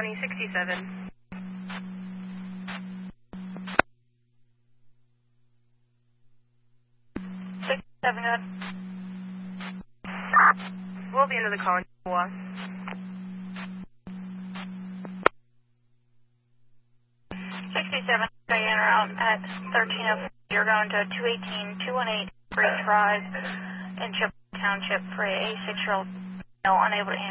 County 67. 67, good. We'll be into the call in Chippewa. 67, going in around at 1304. You're going to 218-218 Grace Drive in Chippewa Township for a 6-year-old male unable to